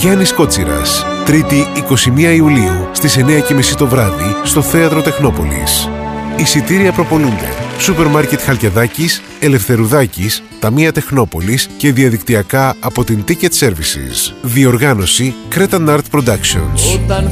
Γιάννης Κότσιρας, Τρίτη 21 Ιουλίου στις 9:30 το βράδυ στο Θέατρο Τεχνόπολης. Εισιτήρια προπολούνται. Σούπερ Μάρκετ Χαλκιδάκης, Ελευθερουδάκης, Ταμεία Τεχνόπολης και διαδικτυακά από την Ticket Services. Διοργάνωση Cretan Art Productions. Όταν